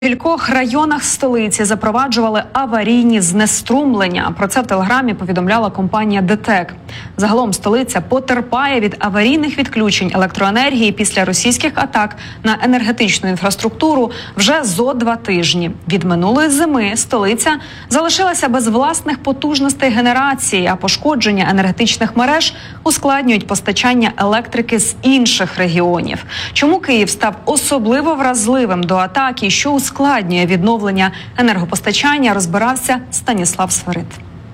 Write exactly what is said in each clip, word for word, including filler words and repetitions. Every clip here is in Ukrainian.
В кількох районах столиці запроваджували аварійні знеструмлення. Про це в Телеграмі повідомляла компанія ДТЕК. Загалом столиця потерпає від аварійних відключень електроенергії після російських атак на енергетичну інфраструктуру вже зо два тижні. Від минулої зими столиця залишилася без власних потужностей генерації, а пошкодження енергетичних мереж ускладнюють постачання електрики з інших регіонів. Чому Київ став особливо вразливим до атак і що ускладнює відновлення енергопостачання, розбирався Станіслав Свирид.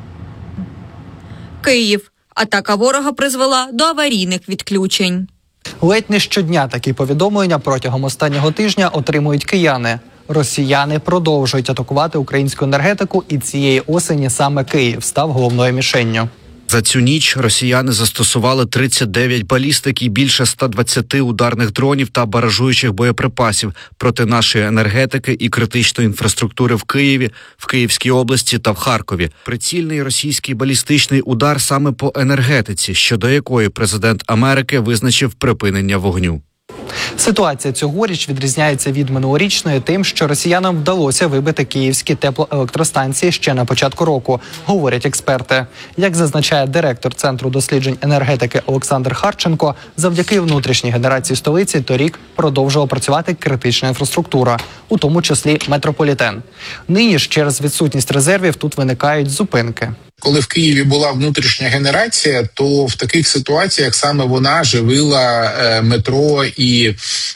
Київ. Атака ворога призвела до аварійних відключень. Ледь не щодня такі повідомлення протягом останнього тижня отримують кияни. Росіяни продовжують атакувати українську енергетику, і цієї осені саме Київ став головною мішенню. За цю ніч росіяни застосували тридцять дев'ять балістик і більше ста двадцяти ударних дронів та баражуючих боєприпасів проти нашої енергетики і критичної інфраструктури в Києві, в Київській області та в Харкові. Прицільний російський балістичний удар саме по енергетиці, щодо якої президент Америки визначив припинення вогню. Ситуація цьогоріч відрізняється від минулорічної тим, що росіянам вдалося вибити київські теплоелектростанції ще на початку року, говорять експерти. Як зазначає директор Центру досліджень енергетики Олександр Харченко, завдяки внутрішній генерації столиці торік продовжувала працювати критична інфраструктура, у тому числі метрополітен. Нині ж через відсутність резервів тут виникають зупинки. Коли в Києві була внутрішня генерація, то в таких ситуаціях саме вона живила е, метро і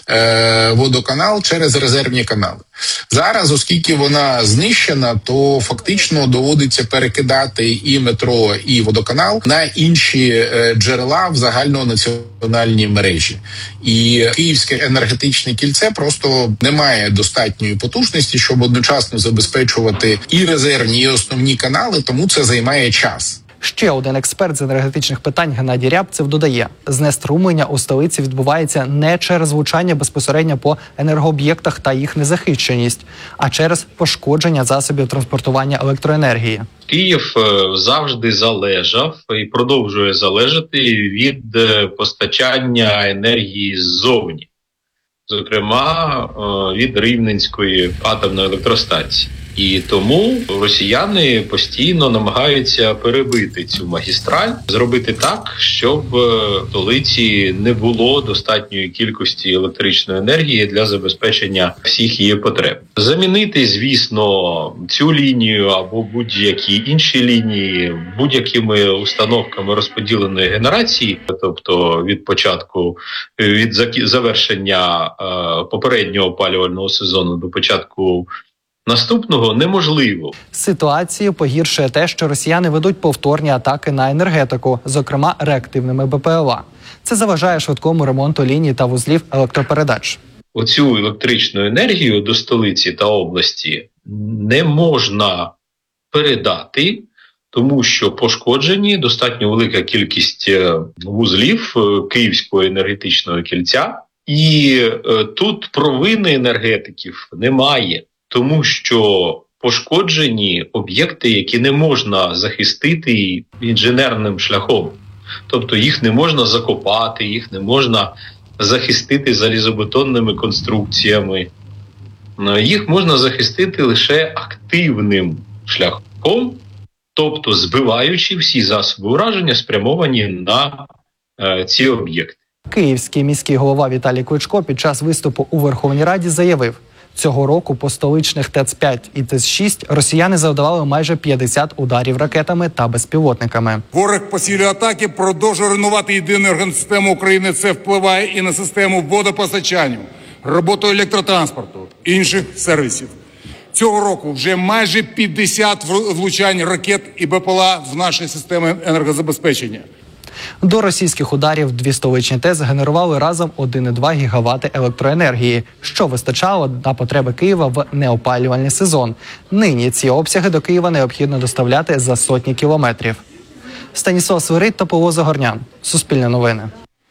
е, водоканал через резервні канали. Зараз, оскільки вона знищена, то фактично доводиться перекидати і метро, і водоканал на інші е, джерела в загальнонаціональній мережі. І Київське енергетичне кільце просто не має достатньої потужності, щоб одночасно забезпечувати і резервні, і основні канали, тому це займає час. Ще один експерт з енергетичних питань Геннадій Рябцев додає, знеструмлення у столиці відбувається не через влучання безпосередньо по енергооб'єктах та їх незахищеність, а через пошкодження засобів транспортування електроенергії. Київ завжди залежав і продовжує залежати від постачання енергії ззовні, зокрема від Рівненської атомної електростанції. І тому росіяни постійно намагаються перебити цю магістраль, зробити так, щоб в столиці не було достатньої кількості електричної енергії для забезпечення всіх її потреб. Замінити, звісно, цю лінію або будь-які інші лінії будь-якими установками розподіленої генерації, тобто від початку, від завершення е, попереднього опалювального сезону до початку наступного неможливо. Ситуацію погіршує те, що росіяни ведуть повторні атаки на енергетику, зокрема реактивними БПЛА. Це заважає швидкому ремонту ліній та вузлів електропередач. Оцю електричну енергію до столиці та області не можна передати, тому що пошкоджені достатньо велика кількість вузлів Київського енергетичного кільця. І е, тут провини енергетиків немає. Тому що пошкоджені об'єкти, які не можна захистити інженерним шляхом. Тобто їх не можна закопати, їх не можна захистити залізобетонними конструкціями. Їх можна захистити лише активним шляхом, тобто збиваючи всі засоби ураження, спрямовані на е, ці об'єкти. Київський міський голова Віталій Кличко під час виступу у Верховній Раді заявив, цього року по столичних ТЕЦ п'ять і ТЕЦ шість росіяни завдавали майже п'ятдесят ударів ракетами та безпілотниками. Ворог посилює атаки, продовжує руйнувати єдину енергосистему України. Це впливає і на систему водопостачання, роботу електротранспорту, інших сервісів. Цього року вже майже п'ятдесят влучань ракет і БПЛА в наші системи енергозабезпечення. До російських ударів дві столичні ТЕЦ генерували разом один цілих два гігавати електроенергії, що вистачало на потреби Києва в неопалювальний сезон. Нині ці обсяги до Києва необхідно доставляти за сотні кілометрів. Станіслав Свирид та Павло Загорнян. Суспільне новини.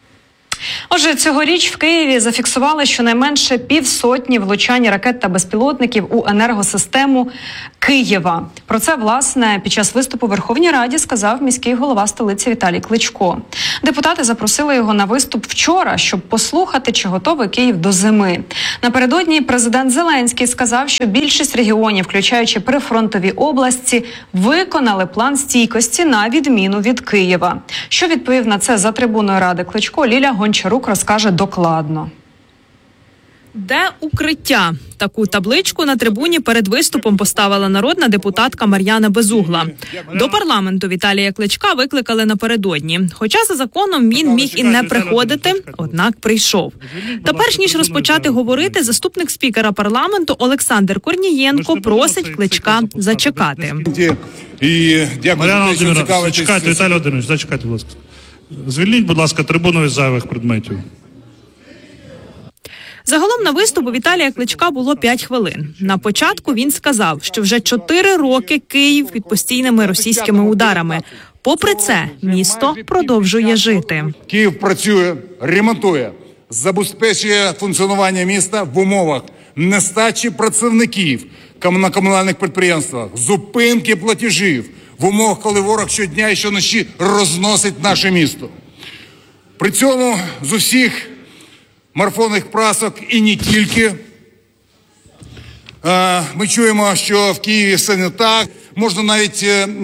Отже, цьогоріч в Києві зафіксували щонайменше півсотні влучань ракет та безпілотників у енергосистему Києва. Про це, власне, під час виступу в Верховній Раді сказав міський голова столиці Віталій Кличко. Депутати запросили його на виступ вчора, щоб послухати, чи готовий Київ до зими. Напередодні президент Зеленський сказав, що більшість регіонів, включаючи прифронтові області, виконали план стійкості на відміну від Києва. Що відповів на це за трибуною Ради Кличко, Ліля Гончарук розкаже докладно. Де укриття? Таку табличку на трибуні перед виступом поставила народна депутатка Мар'яна Безугла. До парламенту Віталія Кличка викликали напередодні. Хоча за законом він міг і не приходити, однак прийшов. Та перш ніж розпочати говорити, заступник спікера парламенту Олександр Корнієнко просить Кличка зачекати. І дякую, Мар'яна що Володимирівна, цікавитесь. зачекайте, Віталій Володимирович, зачекайте, будь ласка. Звільніть, будь ласка, трибуну із зайвих предметів. Загалом на виступ у Віталія Кличка було п'ять хвилин. На початку він сказав, що вже чотири роки Київ під постійними російськими ударами. Попри це, місто продовжує жити. Київ працює, ремонтує, забезпечує функціонування міста в умовах нестачі працівників на комунальних підприємствах, зупинки платежів, в умовах, коли ворог щодня і щоночі розносить наше місто. При цьому з усіх марафонних прасок і не тільки. Ми чуємо, що в Києві все не так. Можна навіть,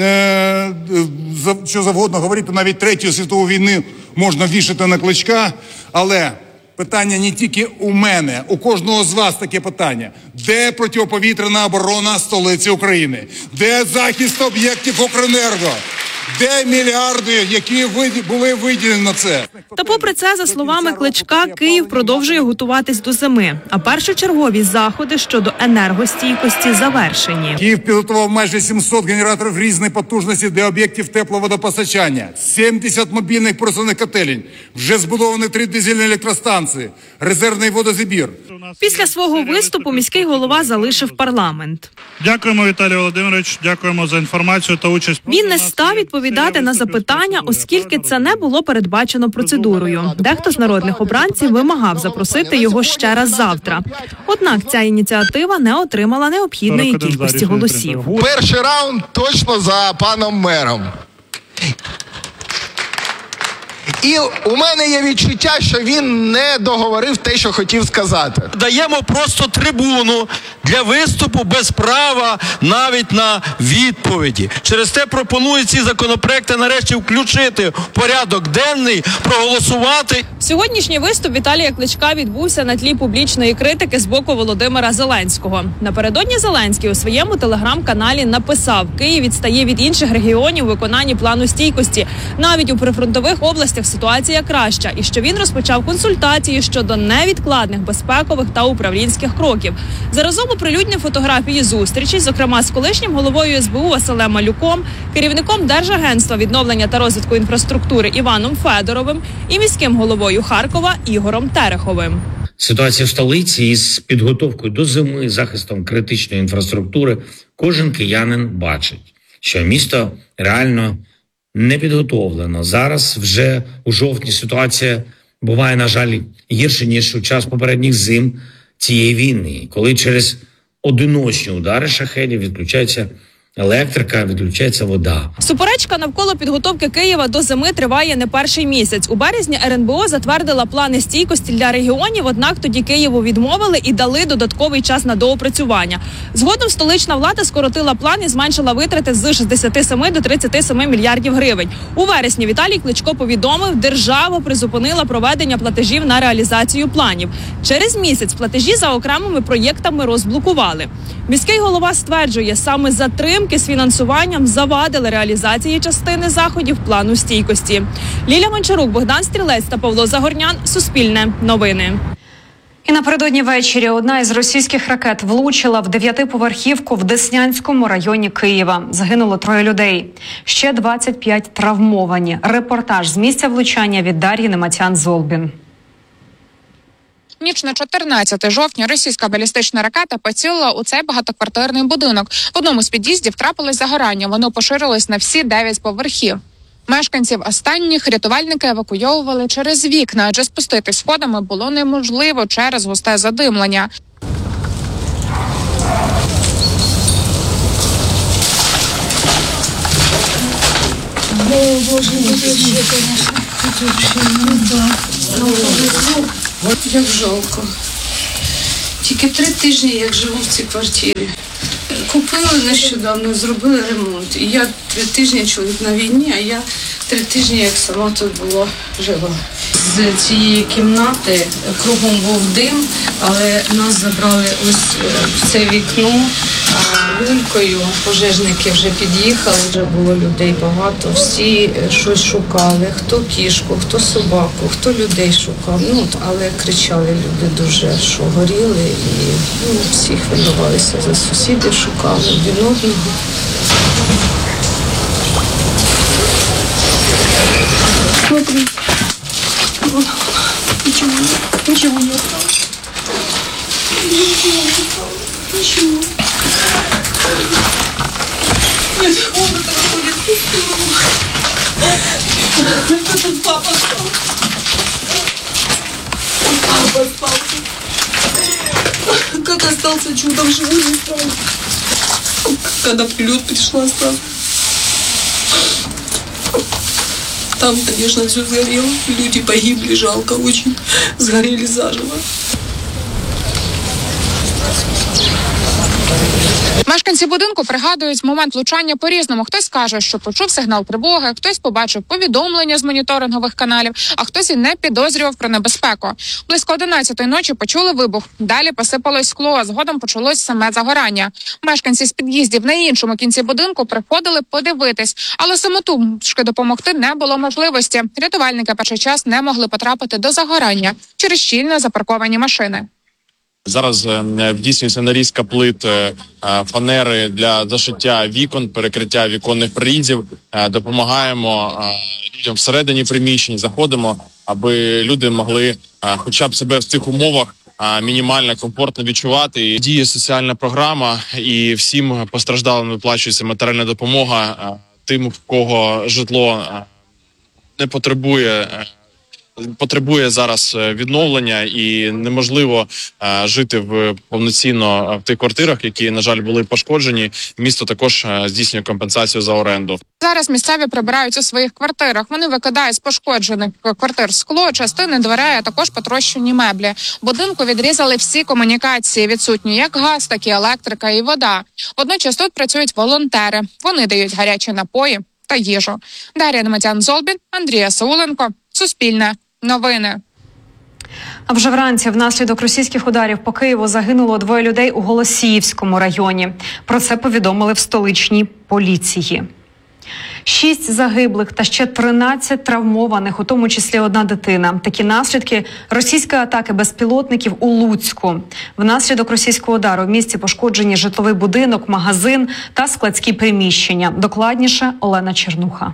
що завгодно говорити, навіть Третю світову війну можна вішати на Кличка. Але питання не тільки у мене, у кожного з вас таке питання. Де протиповітряна оборона столиці України? Де захист об'єктів Укренерго? Де мільярди, які були виділені на це? Та попри це, за словами Кличка, Київ продовжує готуватись до зими. А першочергові заходи щодо енергостійкості завершені. Київ підготував майже сімсот генераторів різної потужності для об'єктів тепловодопостачання, сімдесят мобільних поросних котелень, вже збудовані три дизельні електростанції, резервний водозабір. Після свого виступу міський голова залишив парламент. Дякуємо, Віталій Володимирович, дякуємо за інформацію та участь. Він не став відповідати на запитання, оскільки це не було передбачено процедурою. Дехто з народних обранців вимагав запросити його ще раз завтра. Однак ця ініціатива не отримала необхідної кількості голосів. Перший раунд точно за паном мером. І у мене є відчуття, що він не договорив те, що хотів сказати. Даємо просто трибуну для виступу без права навіть на відповіді. Через те пропоную ці законопроекти нарешті включити в порядок денний, проголосувати. Сьогоднішній виступ Віталія Кличка відбувся на тлі публічної критики з боку Володимира Зеленського. Напередодні Зеленський у своєму телеграм-каналі написав: Київ відстає від інших регіонів у виконанні плану стійкості. Навіть у прифронтових областях ситуація краща, і що він розпочав консультації щодо невідкладних безпекових та управлінських кроків. Заразом оприлюднив фотографії зустрічі, зокрема з колишнім головою ес бе у Василем Малюком, керівником Держагентства відновлення та розвитку інфраструктури Іваном Федоровим і міським головою Харкова Ігорем Тереховим. Ситуація в столиці із підготовкою до зими, захистом критичної інфраструктури, кожен киянин бачить, що місто реально не підготовлено. Зараз вже у жовтні ситуація буває, на жаль, гірше, ніж у час попередніх зим цієї війни, коли через одиночні удари шахедів відключається електрика, відключається вода. Суперечка навколо підготовки Києва до зими триває не перший місяць. У березні ер ен бе о затвердила плани стійкості для регіонів, однак тоді Києву відмовили і дали додатковий час на доопрацювання. Згодом столична влада скоротила план і зменшила витрати з шістдесят сім до тридцять сім мільярдів гривень. У вересні Віталій Кличко повідомив, держава призупинила проведення платежів на реалізацію планів. Через місяць платежі за окремими проєктами розблокували. Міський голова стверджує, саме затримки з фінансуванням завадили реалізації частини заходів плану стійкості. Ліля Гончарук, Богдан Стрілець та Павло Загорнян. Суспільне новини. І напередодні ввечері одна із російських ракет влучила в дев'ятиповерхівку в Деснянському районі Києва. Загинуло троє людей. Ще двадцять п'ять травмовані. Репортаж з місця влучання від Дар'ї Нематян-Золбін. Ніч на чотирнадцяте жовтня російська балістична ракета поцілила у цей багатоквартирний будинок. В одному з під'їздів трапилось загорання. Воно поширилось на всі дев'ять поверхів. Мешканців останніх рятувальники евакуйовували через вікна, адже спуститись сходами було неможливо через густе задимлення. Боже, вообще, конечно. Ну, да. Ну, як жалко. Тільки три тижні, як живу в цій квартирі. Купили нещодавно, зробили ремонт. І я три тижні, чоловік на війні, а я три тижні, як сама тут була жива. З цієї кімнати кругом був дим, але нас забрали ось в це вікно люлькою. Пожежники вже під'їхали, вже було людей багато. Всі щось шукали, хто кішку, хто собаку, хто людей шукав. Ну, але кричали люди дуже, що горіли, і ну, всі хвилювалися за сусідів, шукали один одного. Смотри. Ничего, ничего не осталось. Ничего не осталось. Ничего. Нет, комната выходит в сторону. Это тут папа спал. Папа спал. Как остался чудом живой, не знаю. Когда прилет пришла сразу. Там, конечно, все сгорело. Люди погибли, жалко очень. Сгорели заживо. Мешканці будинку пригадують момент влучання по-різному. Хтось каже, що почув сигнал тривоги, хтось побачив повідомлення з моніторингових каналів, а хтось і не підозрював про небезпеку. Близько одинадцятої ночі почули вибух. Далі посипалось скло, а згодом почалось саме загорання. Мешканці з під'їздів на іншому кінці будинку приходили подивитись, але самотужки допомогти не було можливості. Рятувальники перший час не могли потрапити до загорання через щільно запарковані машини. Зараз здійснюється нарізка плит, фанери для зашиття вікон, перекриття віконних проїздів. Допомагаємо людям всередині приміщень, заходимо, аби люди могли хоча б себе в цих умовах мінімально комфортно відчувати. Діє соціальна програма, і всім постраждалим виплачується матеріальна допомога. Тим, в кого житло не потребує Потребує зараз відновлення і неможливо а, жити в повноцінно в тих квартирах, які, на жаль, були пошкоджені. Місто також а, здійснює компенсацію за оренду. Зараз місцеві прибирають у своїх квартирах. Вони викидають з пошкоджених квартир скло, частини дверей, а також потрощені меблі. Будинку відрізали всі комунікації. Відсутні як газ, так і електрика і вода. Водночас тут працюють волонтери. Вони дають гарячі напої та їжу. Дар'я Немедян-Золбін, Андрій Сауленко, Суспільне. Новини. А вже вранці внаслідок російських ударів по Києву загинуло двоє людей у Голосіївському районі. Про це повідомили в столичній поліції. Шість загиблих та ще тринадцять травмованих, у тому числі одна дитина. Такі наслідки російської атаки безпілотників у Луцьку. Внаслідок російського удару в місті пошкоджені житловий будинок, магазин та складські приміщення. Докладніше Олена Чернуха.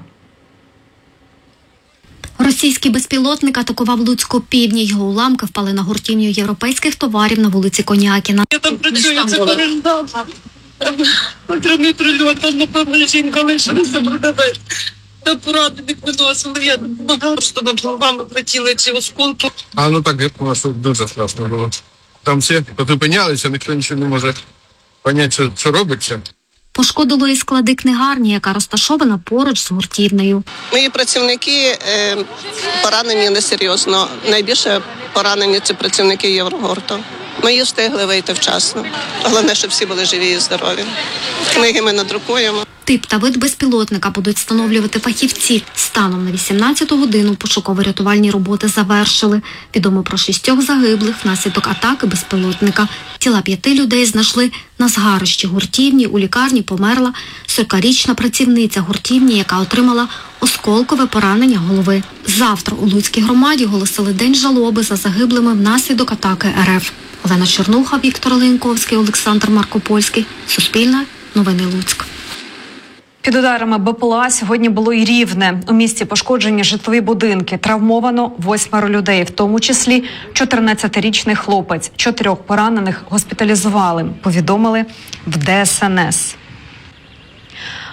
Російський безпілотник атакував Луцьку півдні. Його уламки впали на гуртівню європейських товарів на вулиці Конякіна. Я там працюю, це переждав. Отримний прильот, там, напевно, жінка лишилася продавати. Та поранених виносили, я допомагала, що над головами летіли ці осколки. А ну так, у нас дуже страшно було. Там всі зупинялися, ніхто нічого не може зрозуміти, що, що робиться. Пошкодило і склади книгарні, яка розташована поруч з гуртівнею. Мої працівники е, поранені несерйозно. Найбільше поранені – це працівники Єврогорту. Ми встигли вийти вчасно. Головне, щоб всі були живі і здорові. Книги ми надрукуємо. Тип та вид безпілотника будуть встановлювати фахівці. Станом на вісімнадцяту годину пошуково-рятувальні роботи завершили. Відомо про шістьох загиблих внаслідок атаки безпілотника. Тіла п'яти людей знайшли на згарищі гуртівні. У лікарні померла сорокарічна працівниця гуртівні, яка отримала осколкове поранення голови. Завтра у Луцькій громаді оголосили день жалоби за загиблими внаслідок атаки РФ. Олена Чернуха, Віктор Ленковський, Олександр Маркопольський. Суспільне. Новини Луцьк. Під ударами БПЛА сьогодні було і Рівне. У місті пошкоджені житлові будинки. Травмовано восьмеро людей, в тому числі чотирнадцятирічний хлопець. Чотирьох поранених госпіталізували, повідомили в Де Ес Ен Ес.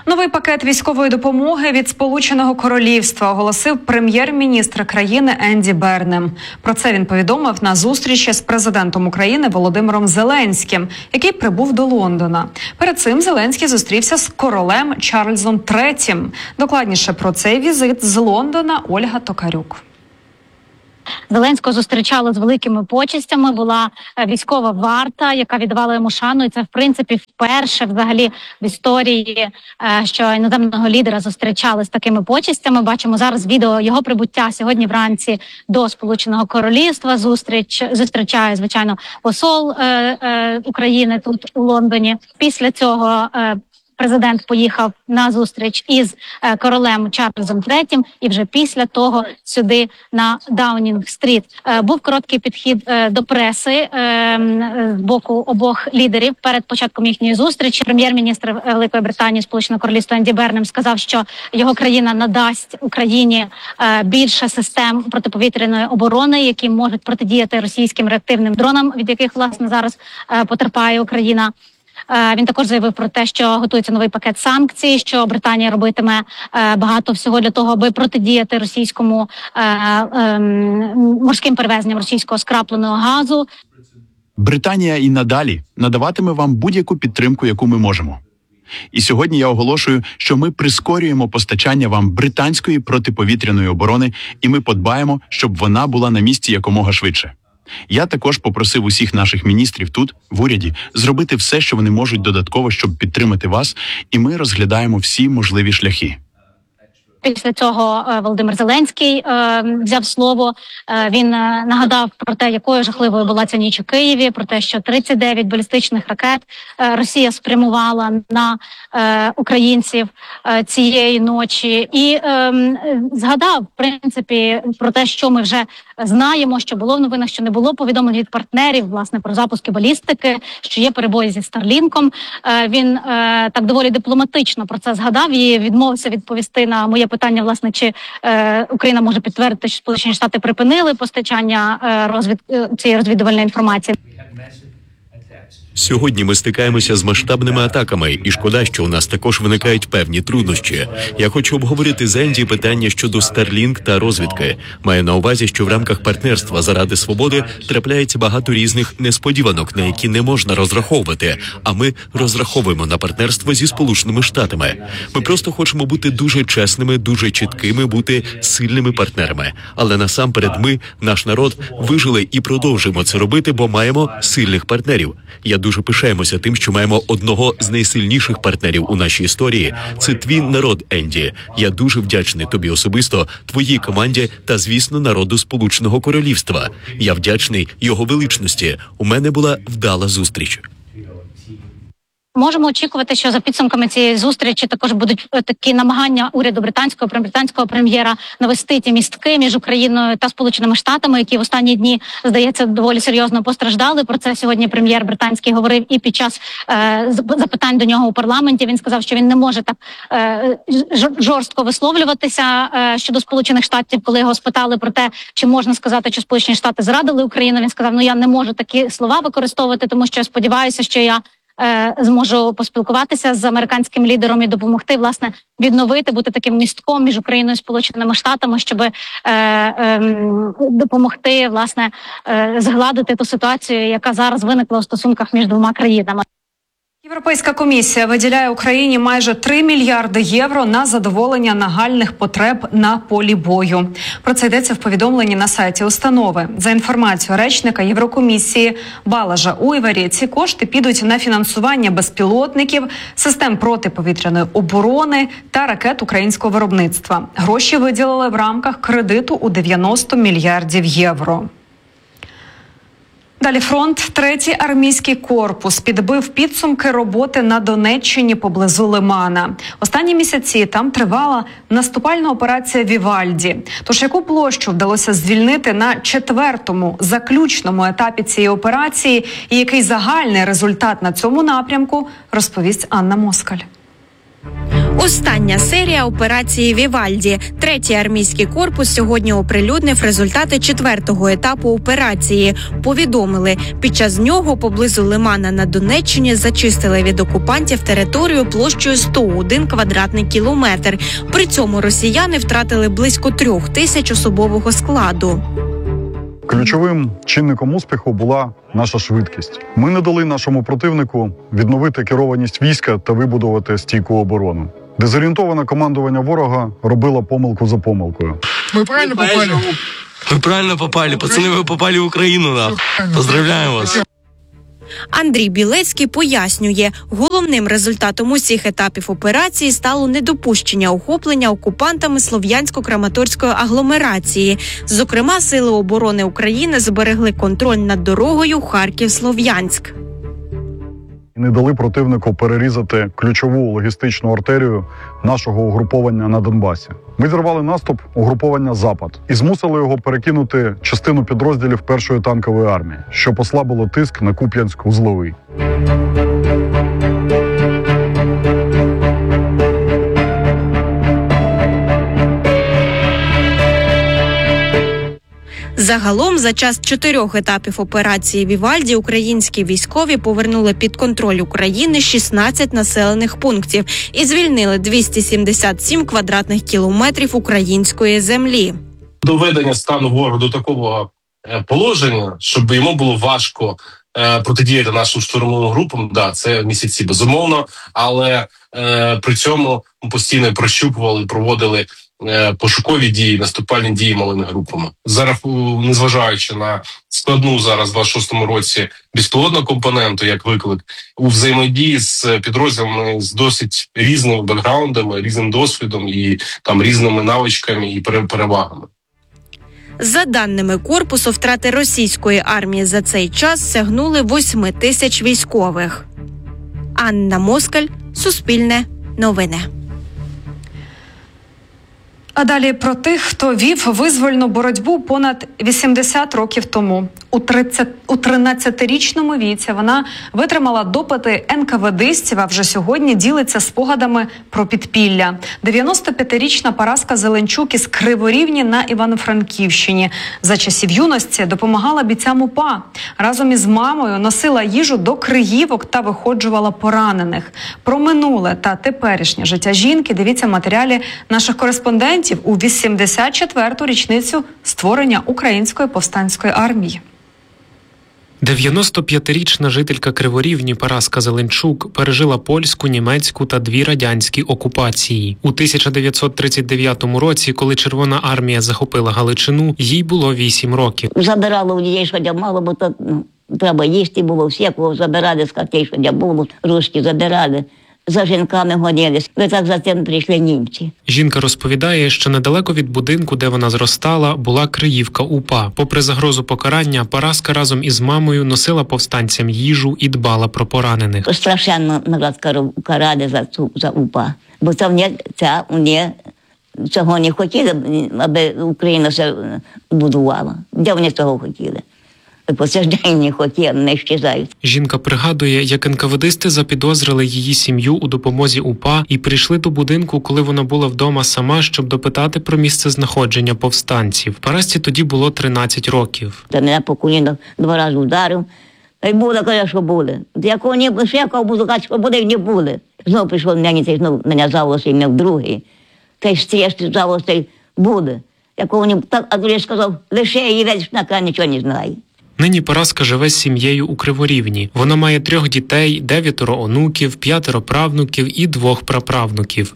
Новий пакет військової допомоги від Сполученого Королівства оголосив прем'єр-міністр країни Енді Бернем. Про це він повідомив на зустрічі з президентом України Володимиром Зеленським, який прибув до Лондона. Перед цим Зеленський зустрівся з королем Чарльзом третім. Докладніше про цей візит з Лондона Ольга Токарюк. Зеленського зустрічали з великими почестями, була військова варта, яка віддавала йому шану. І це, в принципі, вперше взагалі в історії, що іноземного лідера зустрічали з такими почестями. Бачимо зараз відео його прибуття сьогодні вранці до Сполученого Королівства. Зустріч зустрічає, звичайно, посол е, е, України тут у Лондоні. Після цього е, президент поїхав на зустріч із е, королем Чарльзом третім, і вже після того сюди на Даунінг-стріт. Е, був короткий підхід е, до преси е, з боку обох лідерів перед початком їхньої зустрічі. Прем'єр-міністр Великої Британії, Сполученого Королівства Енді Бернем сказав, що його країна надасть Україні е, більше систем протиповітряної оборони, які можуть протидіяти російським реактивним дронам, від яких, власне, зараз е, потерпає Україна. Він також заявив про те, що готується новий пакет санкцій, що Британія робитиме багато всього для того, аби протидіяти російському морським перевезенням російського скрапленого газу. Британія і надалі надаватиме вам будь-яку підтримку, яку ми можемо. І сьогодні я оголошую, що ми прискорюємо постачання вам британської протиповітряної оборони, і ми подбаємо, щоб вона була на місці якомога швидше. Я також попросив усіх наших міністрів тут, в уряді, зробити все, що вони можуть додатково, щоб підтримати вас, і ми розглядаємо всі можливі шляхи. Після цього Володимир Зеленський е, взяв слово. Е, він е, нагадав про те, якою жахливою була ця ніч у Києві, про те, що тридцять дев'ять балістичних ракет е, Росія спрямувала на е, українців е, цієї ночі. І е, згадав, в принципі, про те, що ми вже знаємо, що було в новинах, що не було повідомлень від партнерів, власне, про запуски балістики, що є перебої зі Старлінком. Е, він е, так доволі дипломатично про це згадав і відмовився відповісти на моє питання, власне, чи е, Україна може підтвердити, що Сполучені Штати припинили постачання е, розвід, е, цієї розвідувальної інформації. Сьогодні ми стикаємося з масштабними атаками, і шкода, що у нас також виникають певні труднощі. Я хочу обговорити з Енді питання щодо Starlink та розвідки. Маю на увазі, що в рамках партнерства заради свободи трапляється багато різних несподіванок, на які не можна розраховувати, а ми розраховуємо на партнерство зі Сполученими Штатами. Ми просто хочемо бути дуже чесними, дуже чіткими, бути сильними партнерами. Але насамперед ми, наш народ, вижили і продовжуємо це робити, бо маємо сильних партнерів. Я дуже пишаємося тим, що маємо одного з найсильніших партнерів у нашій історії. Це твій народ, Енді. Я дуже вдячний тобі особисто, твоїй команді та, звісно, народу Сполученого Королівства. Я вдячний його величності. У мене була вдала зустріч. Можемо очікувати, що за підсумками цієї зустрічі також будуть такі намагання уряду британського, британського прем'єра навести ті містки між Україною та Сполученими Штатами, які в останні дні, здається, доволі серйозно постраждали. Про це сьогодні прем'єр британський говорив і під час е, запитань до нього у парламенті. Він сказав, що він не може так е, жорстко висловлюватися е, щодо Сполучених Штатів, коли його спитали про те, чи можна сказати, що Сполучені Штати зрадили Україну. Він сказав, ну я не можу такі слова використовувати, тому що я сподіваюся, що я зможу поспілкуватися з американським лідером і допомогти, власне, відновити, бути таким містком між Україною і Сполученими Штатами, щоб е, е, допомогти, власне, е, згладити ту ситуацію, яка зараз виникла у стосунках між двома країнами. Європейська комісія виділяє Україні майже три мільярди євро на задоволення нагальних потреб на полі бою. Про це йдеться в повідомленні на сайті установи. За інформацією речника Єврокомісії Балажа Уйварі, ці кошти підуть на фінансування безпілотників, систем протиповітряної оборони та ракет українського виробництва. Гроші виділили в рамках кредиту у дев'яносто мільярдів євро. Далі фронт. Третій армійський корпус підбив підсумки роботи на Донеччині поблизу Лимана. Останні місяці там тривала наступальна операція «Вівальді». Тож яку площу вдалося звільнити на четвертому, заключному етапі цієї операції і який загальний результат на цьому напрямку, розповість Анна Москаль. Остання серія операції «Вівальді». Третій армійський корпус сьогодні оприлюднив результати четвертого етапу операції. Повідомили, під час нього поблизу Лимана на Донеччині зачистили від окупантів територію площею сто один квадратний кілометр. При цьому росіяни втратили близько трьох тисяч особового складу. Ключовим чинником успіху була наша швидкість. Ми не дали нашому противнику відновити керованість війська та вибудувати стійку оборону. Дезорієнтоване командування ворога робило помилку за помилкою. Ми правильно попали? Вы правильно попали, пацаны, вы попали в Украину, нахуй. Поздравляем вас. Андрій Білецький пояснює, головним результатом усіх етапів операції стало недопущення охоплення окупантами Слов'янсько-Краматорської агломерації. Зокрема, Сили оборони України зберегли контроль над дорогою Харків-Слов'янськ. Не дали противнику перерізати ключову логістичну артерію нашого угруповання на Донбасі. Ми зірвали наступ угруповання «Запад» і змусили його перекинути частину підрозділів першої танкової армії, що послабило тиск на Куп'янськ-Узловий. Загалом, за час чотирьох етапів операції «Вівальді» українські військові повернули під контроль України шістнадцять населених пунктів і звільнили двісті сімдесят сім квадратних кілометрів української землі. Доведення стану ворога до такого положення, щоб йому було важко протидіяти нашим штурмовим групам, да, це місяці, безумовно, але е, при цьому ми постійно прощупували, проводили е, пошукові дії, наступальні дії малими групами. Зараз, незважаючи на складну зараз в двадцять шостому році безпілотну компоненту, як виклик, у взаємодії з підрозділами з досить різними бекграундами, різним досвідом і там різними навичками і перевагами. За даними корпусу, втрати російської армії за цей час сягнули восьми тисяч військових. Анна Москаль, Суспільне, Новини. А далі про тих, хто вів визвольну боротьбу понад вісімдесят років тому. У тринадцятирічному віці вона витримала допити енкаведистів, а вже сьогодні ділиться спогадами про підпілля. дев'яностоп'ятирічна Параска Зеленчук із Криворівні на Івано-Франківщині. За часів юності допомагала бійцям УПА. Разом із мамою носила їжу до Криївок та виходжувала поранених. Про минуле та теперішнє життя жінки дивіться в матеріалі наших кореспондентів у вісімдесят четверту річницю створення Української повстанської армії. дев'яностоп'ятирічна жителька Криворівні Параска Зеленчук пережила польську, німецьку та дві радянські окупації. У тисяча дев'ятсот тридцять дев'ятому році, коли Червона армія захопила Галичину, їй було вісім років. Забирали у дітей, що мало, бо то ну, треба їсти було, всякого забирали з хатей, що було, ручки забирали. За жінками гонились. Ви так за цим прийшли німці. Жінка розповідає, що недалеко від будинку, де вона зростала, була Криївка УПА. Попри загрозу покарання, Параска разом із мамою носила повстанцям їжу і дбала про поранених. Страшенно народ карали за цю за УПА. Бо це вони, це вони цього не хотіли, аби Україна все будувала. Де вони цього хотіли? По цей день не хотіли, не щезають. Жінка пригадує, як енкаведисти запідозрили її сім'ю у допомозі УПА і прийшли до будинку, коли вона була вдома сама, щоб допитати про місце знаходження повстанців. Парасці тоді було тринадцять років. Та мене по коліну два рази ударив. Та й буде, каже, що буде. Якого не було, ще якого буду казати, що буде, не буде. Знову прийшов мені, цей знову мене заволосив, мене в другий. Та й стрєшти заволосив, буде. Якого не, так, а другий сказав, лише її весь на нічого не знає. Нині Параска живе з сім'єю у Криворівні. Вона має трьох дітей, дев'ятеро онуків, п'ятеро правнуків і двох праправнуків.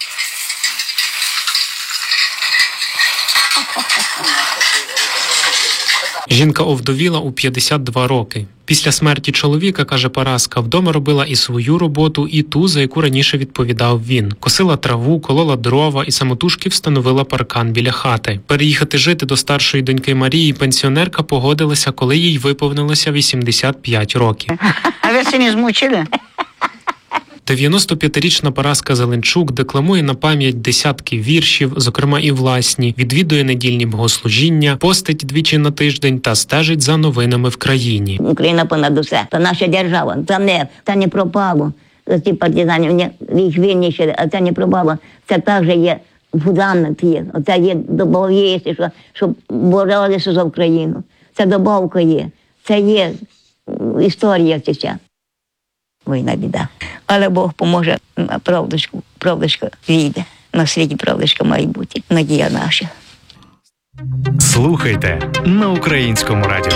Жінка овдовіла у п'ятдесят два роки. Після смерті чоловіка, каже Параска, вдома робила і свою роботу, і ту, за яку раніше відповідав він. Косила траву, колола дрова і самотужки встановила паркан біля хати. Переїхати жити до старшої доньки Марії пенсіонерка погодилася, коли їй виповнилося вісімдесят п'ять років. А ви це не змучили? дев'яностоп'ятирічна Параска Зеленчук декламує на пам'ять десятки віршів, зокрема і власні, відвідує недільні богослужіння, постить двічі на тиждень та стежить за новинами в країні. Україна понад усе, та наша держава, та не, та не пропало. за ці партизанів, ні, їх винищили, а це не пропало. Це також є фундамент є. Оце є добавка є, що, щоб боролися за Україну. Це добавка є. Це є історія ця. Війна біда. Але Бог поможе, правдочку, правдочка війде. На світі правдочка має бути. Надія наша. Слухайте на Українському радіо.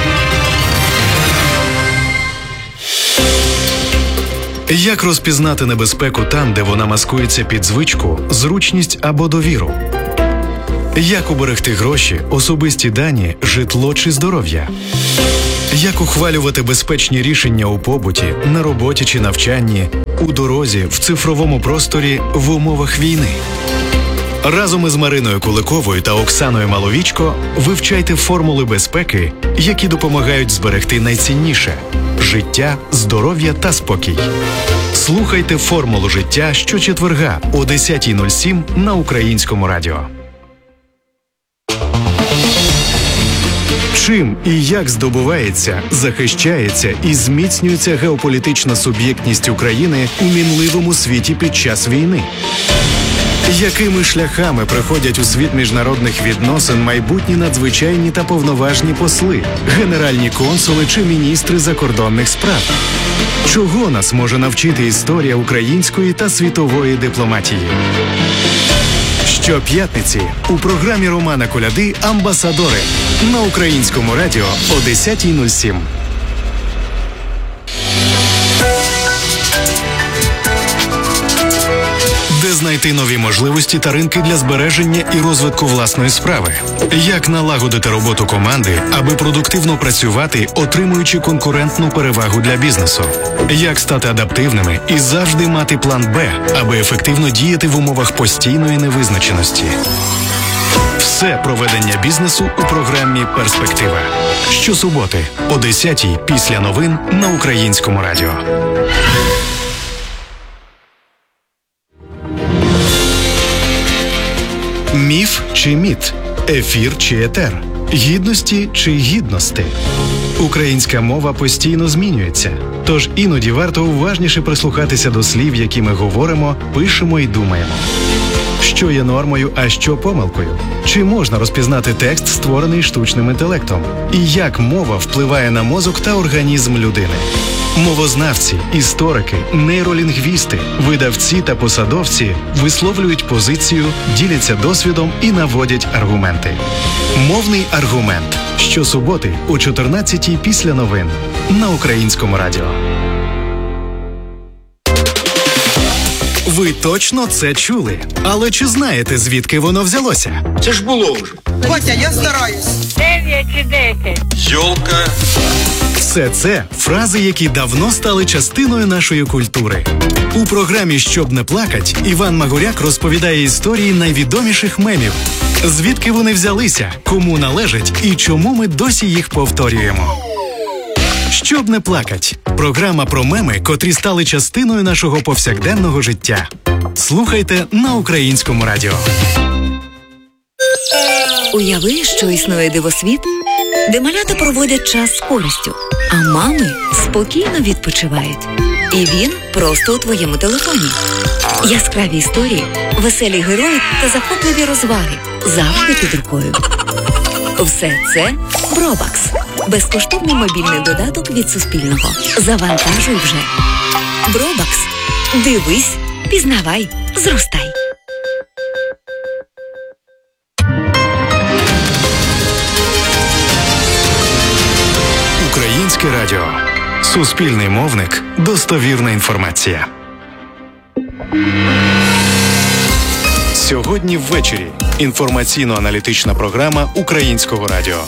Як розпізнати небезпеку там, де вона маскується під звичку, зручність або довіру? Як уберегти гроші, особисті дані, житло чи здоров'я? Як ухвалювати безпечні рішення у побуті, на роботі чи навчанні, у дорозі, в цифровому просторі, в умовах війни? Разом із Мариною Куликовою та Оксаною Маловічко вивчайте формули безпеки, які допомагають зберегти найцінніше – життя, здоров'я та спокій. Слухайте «Формулу життя» щочетверга о десята нуль сім на Українському радіо. Чим і як здобувається, захищається і зміцнюється геополітична суб'єктність України у мінливому світі під час війни? Якими шляхами приходять у світ міжнародних відносин майбутні надзвичайні та повноважні посли, генеральні консули чи міністри закордонних справ? Чого нас може навчити історія української та світової дипломатії? Щоп'ятниці у програмі Романа Коляди «Амбасадори» на Українському радіо о десята нуль сім. Де знайти нові можливості та ринки для збереження і розвитку власної справи? Як налагодити роботу команди, аби продуктивно працювати, отримуючи конкурентну перевагу для бізнесу? Як стати адаптивними і завжди мати план Б, аби ефективно діяти в умовах постійної невизначеності? Все про ведення бізнесу у програмі «Перспектива». Щосуботи о десятій після новин на Українському радіо. Міф чи міт? Ефір чи етер? Гідності чи гідності? Українська мова постійно змінюється, тож іноді варто уважніше прислухатися до слів, які ми говоримо, пишемо і думаємо. Що є нормою, а що помилкою? Чи можна розпізнати текст, створений штучним інтелектом? І як мова впливає на мозок та організм людини? Мовознавці, історики, нейролінгвісти, видавці та посадовці висловлюють позицію, діляться досвідом і наводять аргументи. Мовний аргумент. Щосуботи о чотирнадцятій після новин на Українському радіо. Ви точно це чули. Але чи знаєте, звідки воно взялося? Це ж було вже. Котя, я стараюсь. Дев'ять чи десять. Йолка. Все це фрази, які давно стали частиною нашої культури. У програмі «Щоб не плакать» Іван Магуряк розповідає історії найвідоміших мемів. Звідки вони взялися, кому належать і чому ми досі їх повторюємо. «Щоб не плакать» – програма про меми, котрі стали частиною нашого повсякденного життя. Слухайте на Українському радіо. Уяви, що існує дивосвіт, де малята проводять час з користю, а мами спокійно відпочивають. І він просто у твоєму телефоні. Яскраві історії, веселі герої та захопливі розваги завжди під рукою. Все це Бробакс. Безкоштовний мобільний додаток від Суспільного. Завантажуй вже. Бробакс. Дивись, пізнавай, зростай. Українське радіо. Суспільний мовник. Достовірна інформація. Сьогодні ввечері. Інформаційно-аналітична програма Українського радіо.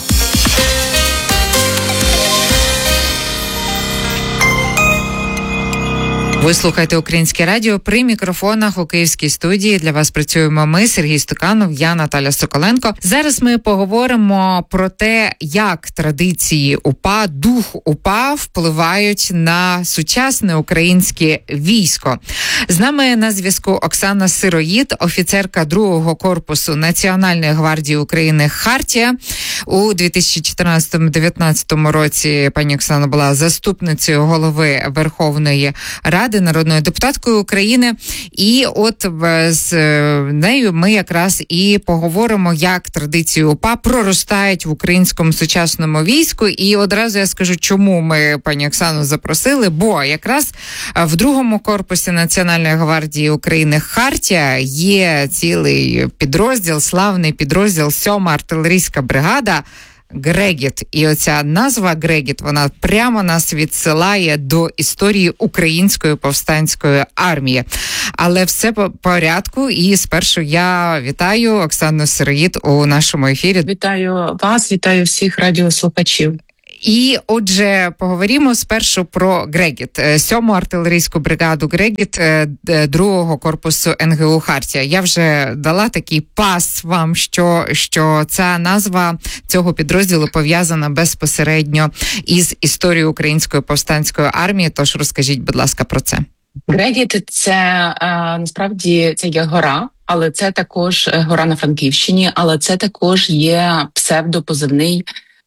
Ви слухаєте Українське радіо. При мікрофонах у Київській студії для вас працюємо ми, Сергій Стуканов, я Наталя Соколенко. Зараз ми поговоримо про те, як традиції УПА, дух УПА впливають на сучасне українське військо. З нами на зв'язку Оксана Сироїд, офіцерка другого корпусу Національної гвардії України «Хартія». У дві тисячі чотирнадцятому-дев'ятнадцятому році пані Оксана була заступницею голови Верховної Ради. бригади, народною депутаткою України. І от з нею ми якраз і поговоримо, як традиції УПА проростають в українському сучасному війську. І одразу я скажу, чому ми пані Оксану запросили, бо якраз в другому корпусі Національної гвардії України «Хартія» є цілий підрозділ, славний підрозділ, сьома артилерійська бригада Грегіт. І оця назва Грегіт, вона прямо нас відсилає до історії української повстанської армії. Але все по порядку. І спершу я вітаю Оксану Сироїд у нашому ефірі. Вітаю вас, вітаю всіх радіослухачів. І, отже, поговоримо спершу про Грегіт, сьому артилерійську бригаду Грегіт другого корпусу ен ге у «Хартія». Я вже дала такий пас вам, що, що ця назва цього підрозділу пов'язана безпосередньо із історією української повстанської армії, тож розкажіть, будь ласка, про це. Грегіт – це насправді це є гора, але це також гора на Франківщині, але це також є псевдопозивний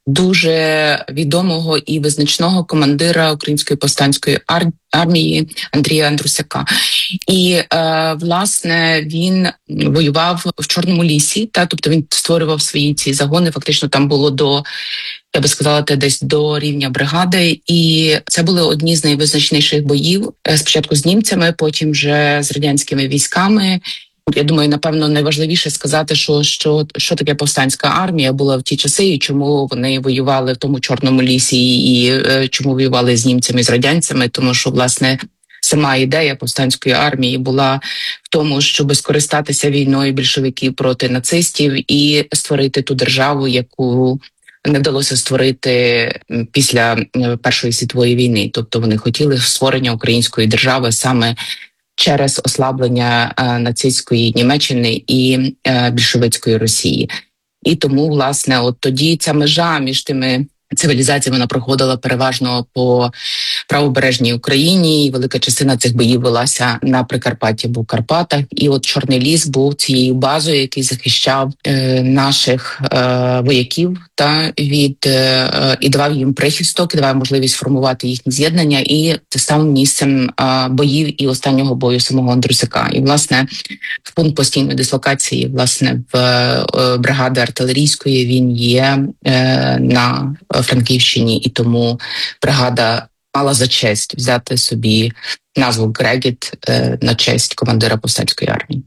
дуже відомого і визначного командира Української повстанської ар- армії Андрія Андрусяка. І, е, власне, він воював в Чорному лісі, та, тобто він створював свої ці загони, фактично там було до, я би сказала, десь до рівня бригади, і це були одні з найвизначніших боїв, спочатку з німцями, потім вже з радянськими військами. Я думаю, напевно, найважливіше сказати, що, що, що таке повстанська армія була в ті часи, і чому вони воювали в тому Чорному лісі, і, і е, чому воювали з німцями, з радянцями, тому що, власне, сама ідея повстанської армії була в тому, щоб скористатися війною більшовиків проти нацистів і створити ту державу, яку не вдалося створити після Першої світової війни. Тобто вони хотіли створення української держави саме через ослаблення е, нацистської Німеччини і е, більшовицької Росії. І тому, власне, от тоді ця межа між тими цивілізаціями вона проходила переважно по правобережній Україні, і велика частина цих боїв велася на Прикарпатті або Карпатах. І от Чорний ліс був цією базою, який захищав е, наших е, вояків та від е, і давав їм прихисток, і давав можливість формувати їхні з'єднання, і це став місцем е, боїв і останнього бою самого Андрусяка. І, власне, в пункт постійної дислокації, власне, в е, бригади артилерійської він є е, на Франківщині, і тому бригада мала за честь взяти собі назву Грегіт е, на честь командира повстанської армії.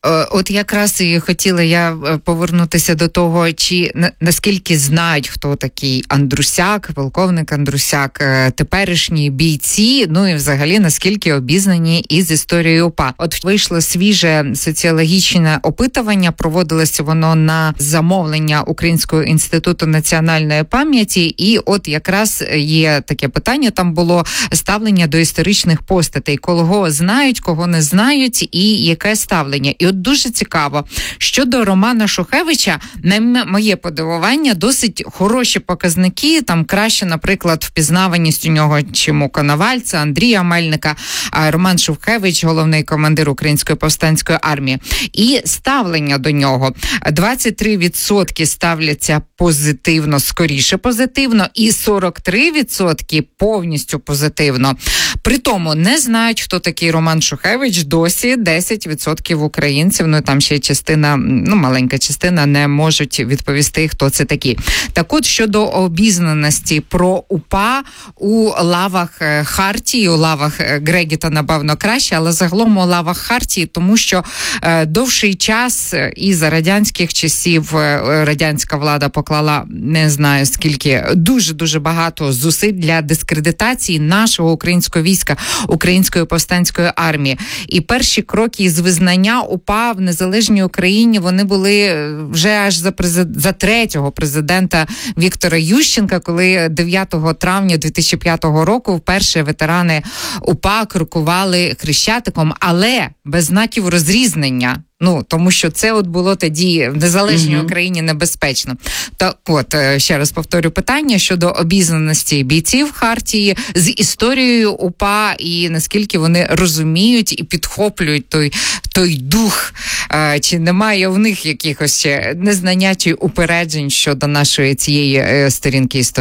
От якраз і хотіла я повернутися до того, чи наскільки знають, хто такий Андрусяк, полковник Андрусяк, теперішні бійці, ну і взагалі наскільки обізнані із історією УПА. От вийшло свіже соціологічне опитування, проводилося воно на замовлення Українського інституту національної пам'яті, і от якраз є таке питання, там було ставлення до історичних постатей, кого знають, кого не знають, і яке ставлення. І от дуже цікаво, щодо Романа Шухевича, на моє подивування, досить хороші показники, там краще, наприклад, впізнаваність у нього, чим у Коновальця, Андрія Мельника, а Роман Шухевич, головний командир Української повстанської армії. І ставлення до нього. двадцять три відсотки ставляться позитивно, скоріше позитивно, і сорок три відсотки повністю позитивно. При тому не знають, хто такий Роман Шухевич, досі десять відсотків українців, ну там ще частина, ну маленька частина, не можуть відповісти, хто це такі. Так от, щодо обізнаності про УПА у лавах Хартії, у лавах Грегіта, напевно, краще, але загалом у лавах Хартії, тому що е, довший час і за радянських часів е, радянська влада поклала, не знаю скільки, дуже-дуже багато зусиль для дискредитації нашого українського війська, Української повстанської армії. І перші кроки з визнання УПА в незалежній Україні, вони були вже аж за, презид... за третього президента Віктора Ющенка, коли дев'ятого травня дві тисячі п'ятого року вперше ветерани УПА крокували Хрещатиком, але без знаків розрізнення. Ну, тому що це от було тоді в незалежній mm-hmm. Україні небезпечно. Так от, ще раз повторю питання щодо обізнаності бійців Хартії з історією УПА і наскільки вони розуміють і підхоплюють той, той дух, чи немає в них якихось ще незнання чи упереджень щодо нашої цієї сторінки історії?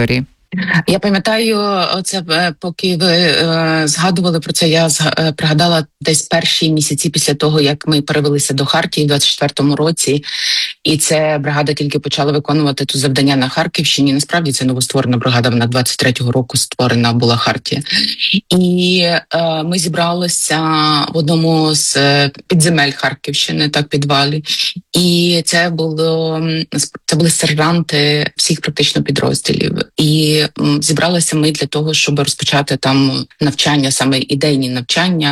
Я пам'ятаю, оце е, поки ви е, згадували про це, я зга- е, пригадала десь перші місяці після того, як ми перевелися до Хартії в двадцять четвертому році, і це бригада тільки почала виконувати тут завдання на Харківщині. Насправді це новостворена бригада, вона двадцять третього року створена була Хартія. І е, ми зібралися в одному з е, підземель Харківщини, так, підвалі. І це було м, це були сержанти всіх практично підрозділів. І м, зібралися ми для того, щоб розпочати там навчання, саме ідейні навчання.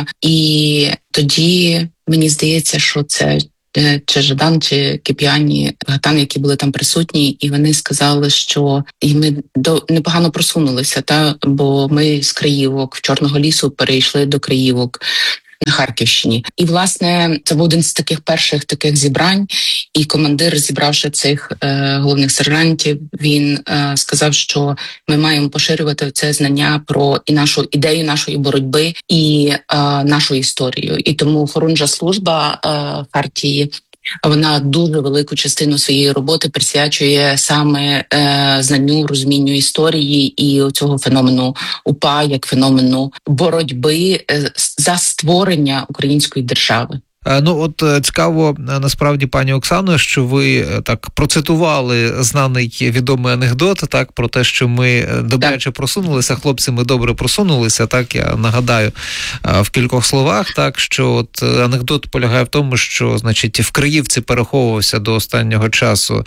І тоді мені здається, що це е, чи Жадан, чи Кип'яні, Гатан, які були там присутні, і вони сказали, що і ми до непогано просунулися, та бо ми з Криївок, в Чорного лісу перейшли до Криївок на Харківщині. І, власне, це був один з таких перших таких зібрань, і командир, зібравши цих е, головних сержантів, він е, сказав, що ми маємо поширювати це знання про і нашу ідею нашої боротьби, і е, нашу історію. І тому Хорунжа служба е, Хартії, вона дуже велику частину своєї роботи присвячує саме е, знанню, розумінню історії і цього феномену УПА як феномену боротьби е, за створення української держави. Ну, от цікаво, насправді, пані Оксано, що ви так процитували знаний відомий анекдот, так, про те, що ми добряче просунулися, хлопці, ми добре просунулися, так, я нагадаю в кількох словах, так, що от анекдот полягає в тому, що, значить, в Криївці переховувався до останнього часу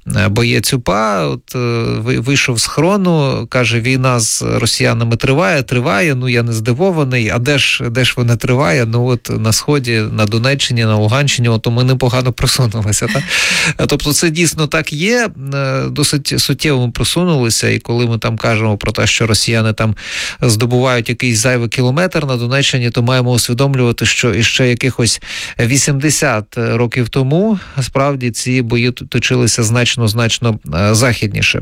боєць УПА, от вийшов з хрону, каже, війна з росіянами триває, триває, ну, я не здивований, а де ж, де ж вона триває? Ну, от на Сході, на Донеччині, на Луганщині, то ми непогано просунулися. Так? Тобто це дійсно так є, досить суттєво ми просунулися, і коли ми там кажемо про те, що росіяни там здобувають якийсь зайвий кілометр на Донеччині, то маємо усвідомлювати, що іще якихось вісімдесят років тому справді ці бої точилися значно-значно західніше.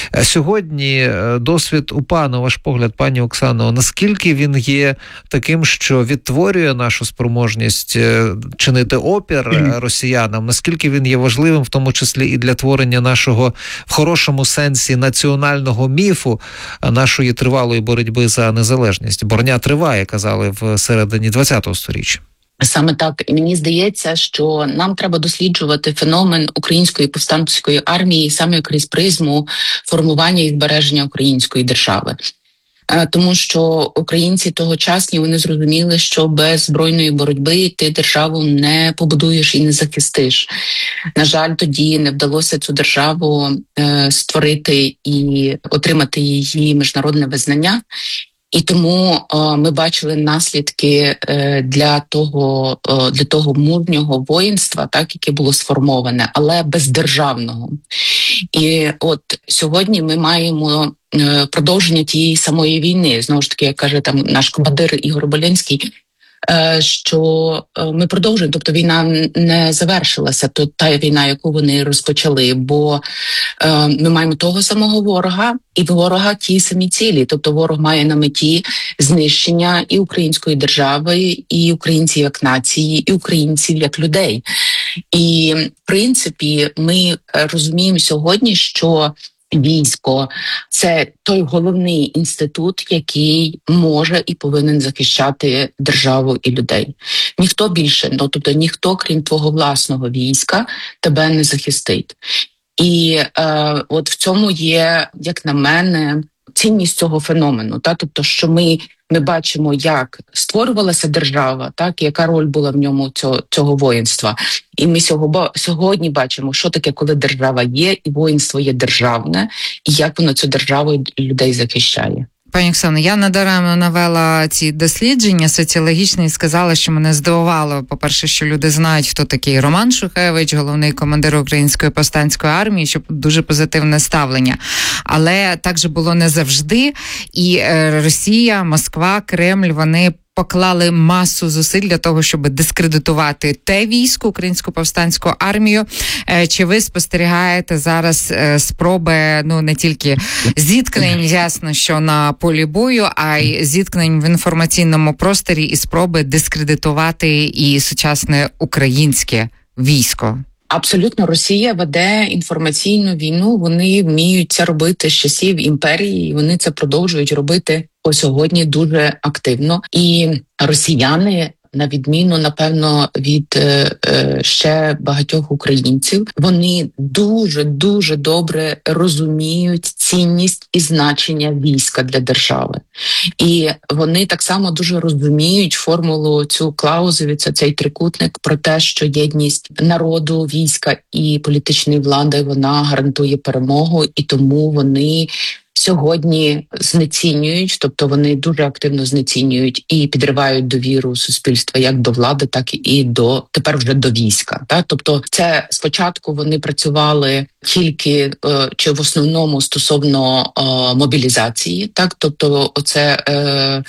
Сьогодні досвід УПА, на ваш погляд, пані Оксано, наскільки він є таким, що відтворює нашу спроможність чинити опір росіянам, наскільки він є важливим, в тому числі і для творення нашого, в хорошому сенсі, національного міфу, нашої тривалої боротьби за незалежність. Боротьба триває, казали в середині ХХ сторіччя. Саме так. І мені здається, що нам треба досліджувати феномен української повстанської армії саме крізь призму формування і збереження української держави. Тому що українці тогочасні, вони зрозуміли, що без збройної боротьби ти державу не побудуєш і не захистиш. На жаль, тоді не вдалося цю державу е, створити і отримати її міжнародне визнання. І тому е, ми бачили наслідки е, для того, е, для того мужнього воїнства, так, яке було сформоване, але бездержавного. І от сьогодні ми маємо е, продовження тієї самої війни. Знову ж таки, як каже там наш командир Ігор Болінський, е, що е, ми продовжуємо, тобто війна не завершилася, то та війна, яку вони розпочали, бо е, ми маємо того самого ворога, і ворога ті самі цілі. Тобто ворог має на меті знищення і української держави, і українців як нації, і українців як людей. І, в принципі, ми розуміємо сьогодні, що військо – це той головний інститут, який може і повинен захищати державу і людей. Ніхто більше, ну, тобто ніхто, крім твого власного війська, тебе не захистить. І е, от в цьому є, як на мене, цінність цього феномену. Та? Тобто, що ми, ми бачимо, як створювалася держава, так? Яка роль була в ньому цього, цього воїнства. І ми сього, сьогодні бачимо, що таке, коли держава є, і воїнство є державне, і як воно цю державу і людей захищає. Пані Оксано, я надаремно навела ці дослідження соціологічні і сказала, що мене здивувало, по-перше, що люди знають, хто такий Роман Шухевич, головний командир Української повстанської армії, що дуже позитивне ставлення. Але так же було не завжди, і Росія, Москва, Кремль, вони поклали масу зусиль для того, щоб дискредитувати те військо, Українську повстанську армію. Чи ви спостерігаєте зараз спроби, ну, не тільки зіткнень, ясно, що на полі бою, а й зіткнень в інформаційному просторі і спроби дискредитувати і сучасне українське військо? Абсолютно, Росія веде інформаційну війну, вони вміють це робити з часів імперії, і вони це продовжують робити по сьогодні дуже активно. І росіяни, на відміну, напевно, від е, е, ще багатьох українців, вони дуже-дуже добре розуміють цінність і значення війська для держави. І вони так само дуже розуміють формулу, цю клаузу, це цей трикутник про те, що єдність народу, війська і політичної влади, вона гарантує перемогу, і тому вони сьогодні знецінюють, тобто вони дуже активно знецінюють і підривають довіру суспільства як до влади, так і до тепер вже до війська. Так? Тобто, це спочатку вони працювали тільки е, чи в основному стосовно е, мобілізації, так, тобто, оце е,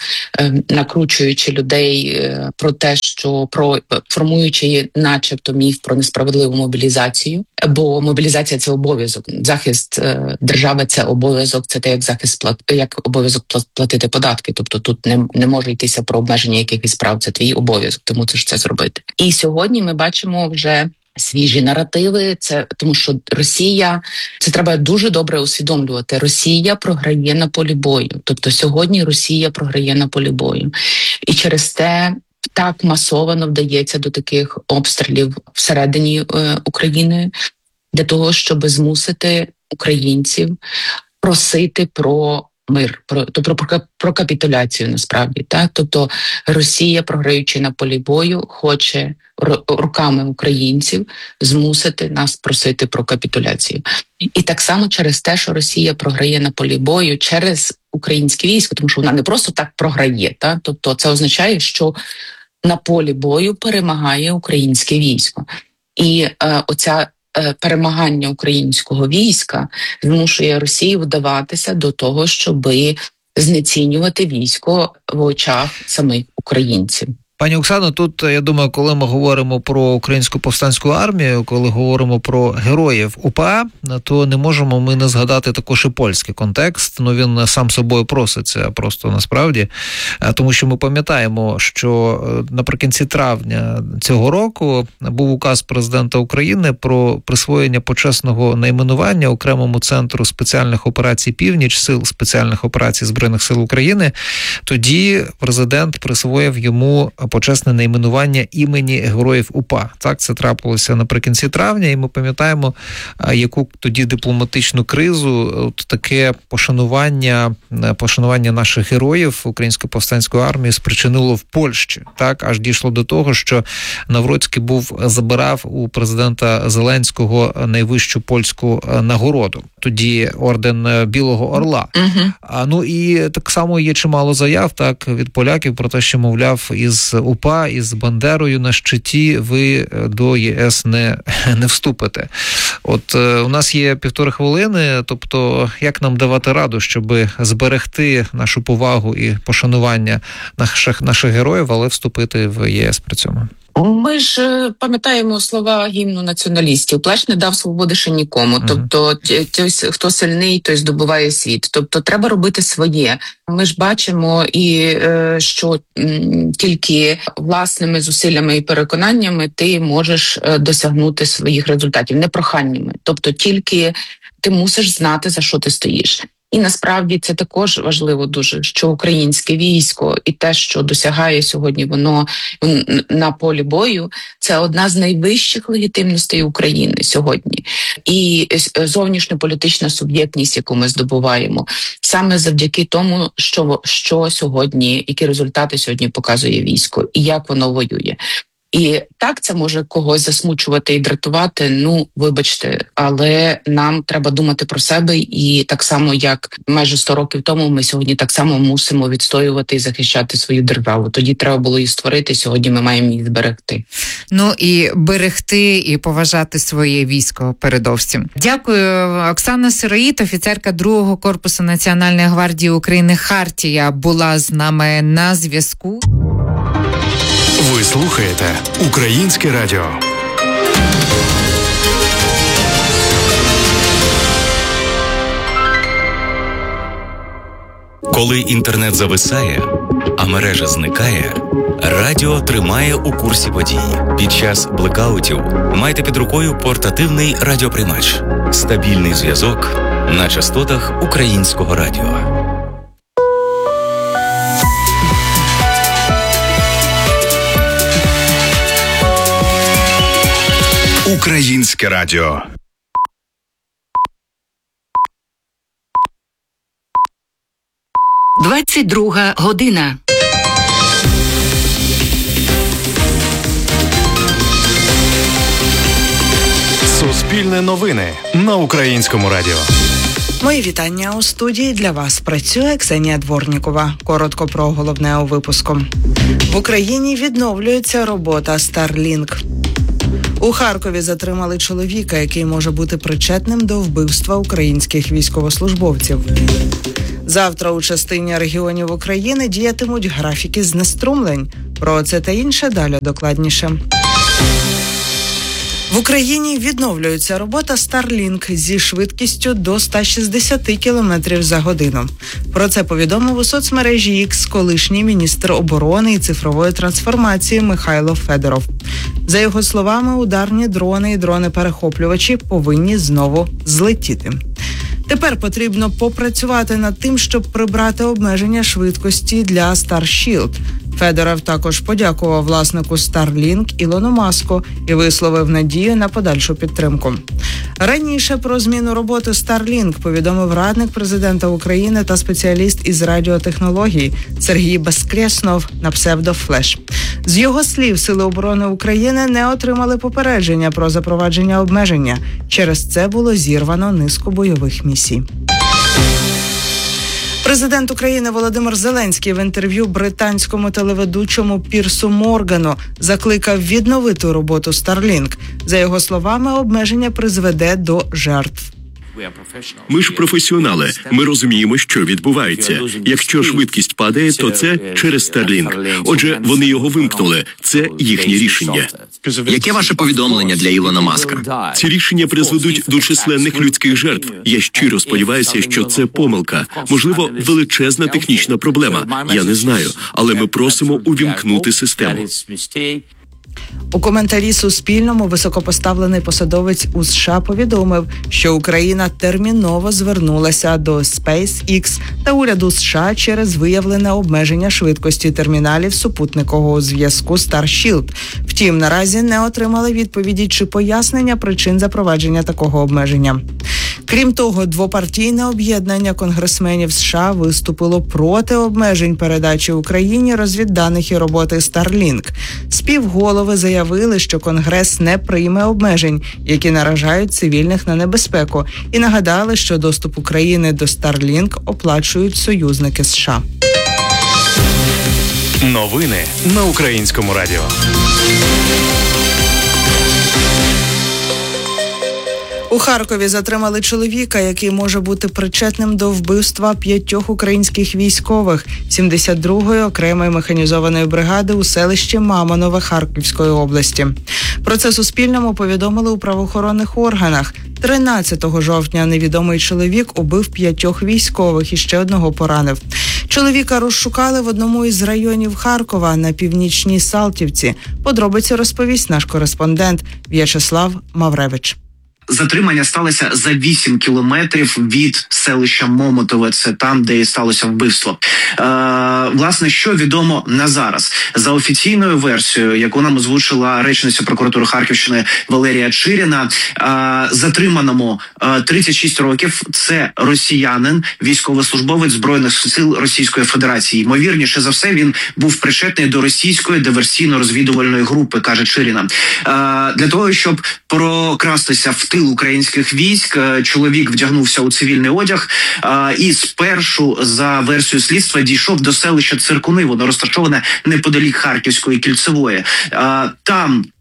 е, накручуючи людей е, про те, що про формуючи, начебто, міф про несправедливу мобілізацію, бо мобілізація це обов'язок, захист е, держави це обов'язок. Це те, як захист плат, як обов'язок платити податки. Тобто тут не, не може йтися про обмеження якихось прав. Це твій обов'язок, тому ти ж це зробити. І сьогодні ми бачимо вже свіжі наративи. Це тому, що Росія, це треба дуже добре усвідомлювати. Росія програє на полі бою. Тобто сьогодні Росія програє на полі бою, і через те так масово вдається до таких обстрілів всередині е, України для того, щоб змусити українців просити про мир, про тобто про, про капітуляцію насправді, так? Тобто Росія, програючи на полі бою, хоче руками українців змусити нас просити про капітуляцію. І так само через те, що Росія програє на полі бою через українське військо, тому що вона не просто так програє, так? Тобто це означає, що на полі бою перемагає українське військо. І е, оця перемагання українського війська змушує Росію вдаватися до того, щоби знецінювати військо в очах самих українців. Пані Оксано, тут, я думаю, коли ми говоримо про Українську повстанську армію, коли говоримо про героїв УПА, то не можемо ми не згадати також і польський контекст. Ну, він сам собою проситься просто насправді. Тому що ми пам'ятаємо, що наприкінці травня цього року був указ президента України про присвоєння почесного найменування окремому центру спеціальних операцій «Північ», сил спеціальних операцій Збройних сил України. Тоді президент присвоїв йому почесне найменування імені героїв УПА. Так, це трапилося наприкінці травня, і ми пам'ятаємо, яку тоді дипломатичну кризу от таке пошанування, пошанування наших героїв Української повстанської армії спричинило в Польщі. Так, аж дійшло до того, що Навроцький був забирав у президента Зеленського найвищу польську нагороду. Тоді орден Білого Орла. Uh-huh. А ну і так само є чимало заяв так від поляків про те, що, мовляв, із УПА, із Бандерою на щиті ви до ЄС не, не вступите. От е, у нас є півтори хвилини, тобто як нам давати раду, щоб зберегти нашу повагу і пошанування наших, наших героїв, але вступити в ЄС при цьому? Ми ж пам'ятаємо слова гімну націоналістів. Плач не дав свободи ще нікому. Mm-hmm. Тобто, той, хто сильний, той здобуває світ. Тобто, треба робити своє. Ми ж бачимо, і що м, тільки власними зусиллями і переконаннями ти можеш досягнути своїх результатів, не проханнями. Тобто, тільки ти мусиш знати, за що ти стоїш. І насправді це також важливо дуже, що українське військо і те, що досягає сьогодні воно на полі бою, це одна з найвищих легітимностей України сьогодні. І зовнішньополітична суб'єктність, яку ми здобуваємо, саме завдяки тому, що, що сьогодні, які результати сьогодні показує військо і як воно воює. І так це може когось засмучувати і дратувати, ну, вибачте, але нам треба думати про себе, і так само, як майже сто років тому, ми сьогодні так само мусимо відстоювати і захищати свою державу. Тоді треба було її створити, сьогодні ми маємо її зберегти. Ну і берегти, і поважати своє військо передовсім. Дякую. Оксана Сироїд, офіцерка другого корпусу Національної гвардії України «Хартія», була з нами на зв'язку. Ви слухаєте Українське радіо. Коли інтернет зависає, а мережа зникає, радіо тримає у курсі подій. Під час блекаутів майте під рукою портативний радіоприймач. Стабільний зв'язок на частотах Українського радіо. Українське радіо. двадцять друга година. Суспільне новини на Українському радіо. Мої вітання у студії. Для вас працює Ксенія Дворнікова. Коротко про головне у випуску. В Україні відновлюється робота Starlink. У Харкові затримали чоловіка, який може бути причетним до вбивства українських військовослужбовців. Завтра у частині регіонів України діятимуть графіки знеструмлень. Про це та інше далі докладніше. В Україні відновлюється робота Starlink зі швидкістю до сто шістдесят кілометрів за годину. Про це повідомив у соцмережі X колишній міністр оборони і цифрової трансформації Михайло Федоров. За його словами, ударні дрони і дрони-перехоплювачі повинні знову злетіти. Тепер потрібно попрацювати над тим, щоб прибрати обмеження швидкості для Starshield. Федоров також подякував власнику Starlink Ілону Маску і висловив надію на подальшу підтримку. Раніше про зміну роботи Starlink повідомив радник президента України та спеціаліст із радіотехнологій Сергій Безкреснов на псевдо-Флеш. З його слів, Сили оборони України не отримали попередження про запровадження обмеження. Через це було зірвано низку бойових місій. Президент України Володимир Зеленський в інтерв'ю британському телеведучому Пірсу Моргану закликав відновити роботу Starlink. За його словами, обмеження призведе до жертв. Ми ж професіонали, ми розуміємо, що відбувається. Якщо швидкість падає, то це через Starlink. Отже, вони його вимкнули. Це їхнє рішення. Яке ваше повідомлення для Ілона Маска? Ці рішення призведуть до численних людських жертв. Я щиро сподіваюся, що це помилка. Можливо, величезна технічна проблема. Я не знаю. Але ми просимо увімкнути систему. У коментарі Суспільному високопоставлений посадовець у США повідомив, що Україна терміново звернулася до SpaceX та уряду США через виявлене обмеження швидкості терміналів супутникового зв'язку Starshield. Втім, наразі не отримали відповіді чи пояснення причин запровадження такого обмеження. Крім того, двопартійне об'єднання конгресменів США виступило проти обмежень передачі Україні розвідданих і роботи Starlink. Співголови заявили, що Конгрес не прийме обмежень, які наражають цивільних на небезпеку, і нагадали, що доступ України до Starlink оплачують союзники США. Новини на Українському радіо. У Харкові затримали чоловіка, який може бути причетним до вбивства п'ятьох українських військових сімдесят другої окремої механізованої бригади у селищі Мамонове Харківської області. Про це Суспільному повідомили у правоохоронних органах. тринадцятого жовтня невідомий чоловік убив п'ятьох військових і ще одного поранив. Чоловіка розшукали в одному із районів Харкова на північній Салтівці. Подробиці розповість наш кореспондент В'ячеслав Мавревич. Затримання сталося за вісім кілометрів від селища Момотове, це там, де і сталося вбивство. Е, власне, що відомо на зараз? За офіційною версією, яку нам озвучила речниця прокуратури Харківщини Валерія Чиріна, е, затриманому е, тридцять шість років, це росіянин, військовослужбовець Збройних сил Російської Федерації. Ймовірніше за все, він був причетний до російської диверсійно-розвідувальної групи, каже Чиріна. Е, для того, щоб прокрастися в тил українських військ, чоловік вдягнувся у цивільний одяг і спершу, за версією слідства, дійшов до селища Циркуни. Воно розташоване неподалік Харківської кільцевої. Там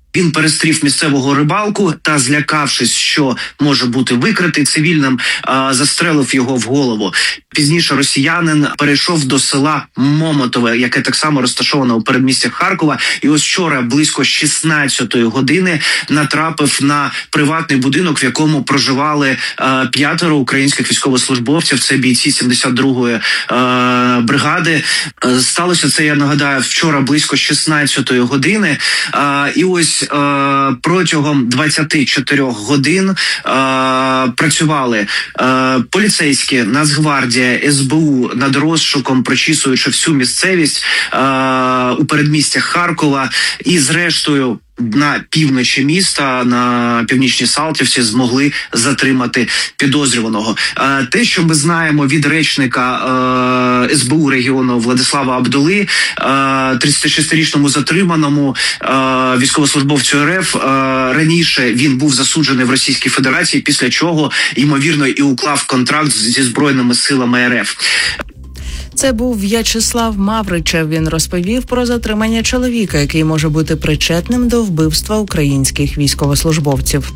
Він перестрів місцевого рибалку та, злякавшись, що може бути викритий цивільним, застрелив його в голову. Пізніше росіянин перейшов до села Момотове, яке так само розташоване у передмістях Харкова. І ось вчора близько шістнадцятої години натрапив на приватний будинок, в якому проживали п'ятеро українських військовослужбовців. Це бійці сімдесят другої бригади. Сталося це, я нагадаю, вчора близько шістнадцятої години. І ось протягом двадцяти чотирьох годин працювали поліцейські, Нацгвардія, ес бе у над розшуком, прочісуючи всю місцевість у передмістях Харкова, і зрештою на півночі міста, на північній Салтівці, змогли затримати підозрюваного. Те, що ми знаємо від речника ес бе у регіону Владислава Абдули, тридцятишестирічному затриманому військовослужбовцю ер еф, раніше він був засуджений в Російській Федерації, після чого, ймовірно, і уклав контракт зі Збройними силами ер еф. Це був В'ячеслав Мавричев. Він розповів про затримання чоловіка, який може бути причетним до вбивства українських військовослужбовців.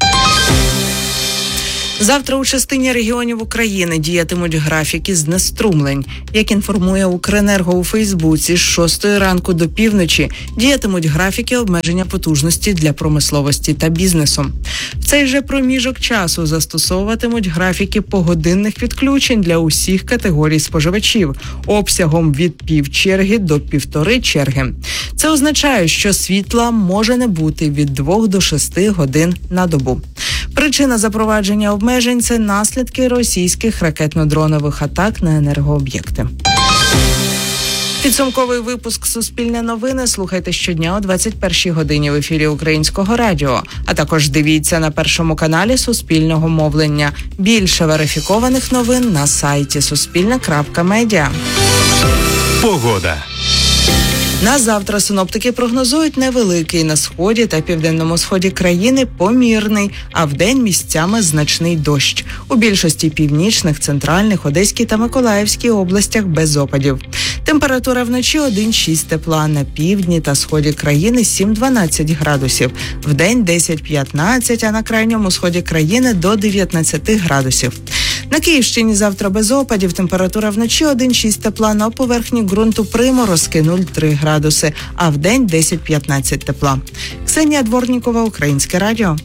Завтра у частині регіонів України діятимуть графіки знеструмлень. Як інформує Укренерго у Фейсбуці, з шостої ранку до півночі діятимуть графіки обмеження потужності для промисловості та бізнесу. В цей же проміжок часу застосовуватимуть графіки погодинних відключень для усіх категорій споживачів обсягом від півчерги до півтори черги. Це означає, що світла може не бути від двох до шести годин на добу. Причина запровадження обмежень – це наслідки російських ракетно-дронових атак на енергооб'єкти. Підсумковий випуск «Суспільне новини» слухайте щодня о двадцять першій годині в ефірі Українського радіо. А також дивіться на Першому каналі Суспільного мовлення. Більше верифікованих новин на сайті суспільне крапка медіа. Погода. На завтра синоптики прогнозують невеликий на сході та південному сході країни помірний, а вдень місцями значний дощ. У більшості північних, центральних, Одеській та Миколаївській областях без опадів. Температура вночі один-шість тепла, на півдні та сході країни сім-дванадцять градусів. Вдень десять-п'ятнадцять, а на крайньому сході країни до дев'ятнадцять градусів. На Київщині завтра без опадів, температура вночі один-шість тепла, на поверхні ґрунту приморозки нуль-три градуси, а вдень десять-п'ятнадцять тепла. Ксенія Дворнікова, Українське радіо.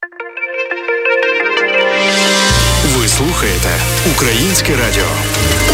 Ви слухаєте Українське радіо.